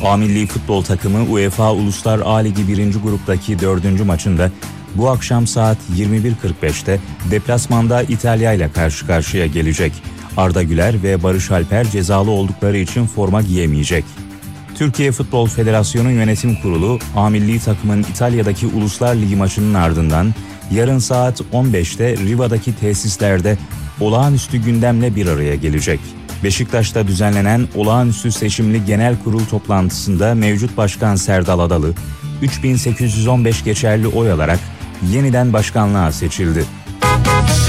A milli futbol takımı UEFA Uluslar A Ligi 1. gruptaki 4. maçında bu akşam saat 21.45'te deplasmanda İtalya ile karşı karşıya gelecek. Arda Güler ve Barış Alper cezalı oldukları için forma giyemeyecek. Türkiye Futbol Federasyonu Yönetim Kurulu, A milli takımın İtalya'daki Uluslar Ligi maçının ardından yarın saat 15'te Riva'daki tesislerde olağanüstü gündemle bir araya gelecek. Beşiktaş'ta düzenlenen olağanüstü seçimli genel kurul toplantısında mevcut başkan Serdal Adalı, 3815 geçerli oy alarak yeniden başkanlığa seçildi.